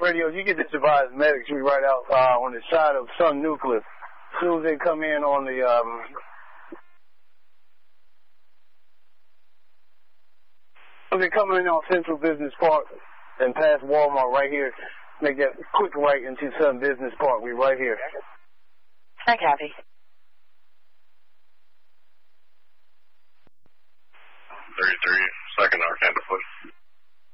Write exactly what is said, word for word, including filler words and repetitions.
Radio, you get the Survivors Medics. We right out uh, on the side of Sun Nuclear. As soon as they come in on the, um, as they come in on Central Business Park and past Walmart right here, make that quick right into Sun Business Park. We right here. I copy. thirty-three, second Arkansas foot.